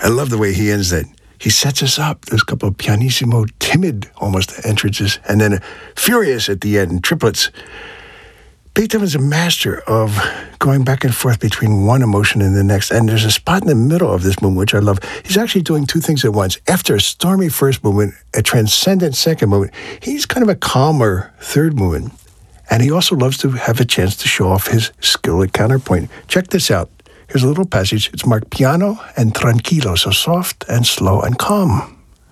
love the way he ends that. He sets us up. There's a couple of pianissimo, timid almost entrances, and then furious at the end, triplets. Beethoven's a master of going back and forth between one emotion and the next. And there's a spot in the middle of this movement, which I love. He's actually doing two things at once. After a stormy first movement, a transcendent second movement, he's kind of a calmer third movement. And he also loves to have a chance to show off his skill at counterpoint. Check this out. Here's a little passage. It's marked piano and tranquilo, so soft and slow and calm.